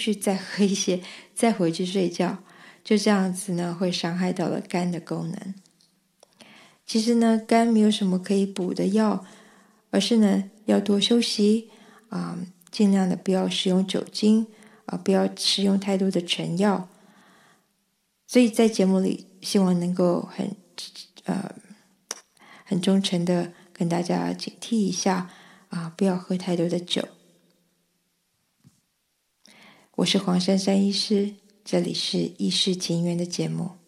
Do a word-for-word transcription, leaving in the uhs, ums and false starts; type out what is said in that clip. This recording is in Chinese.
续再喝一些，再回去睡觉，就这样子呢，会伤害到了肝的功能。其实呢，肝没有什么可以补的药，而是呢要多休息啊、呃，尽量的不要使用酒精啊、呃，不要使用太多的成药。所以在节目里，希望能够很呃很忠诚的跟大家警惕一下啊、呃，不要喝太多的酒。我是黄珊珊医师，这里是医师情缘的节目。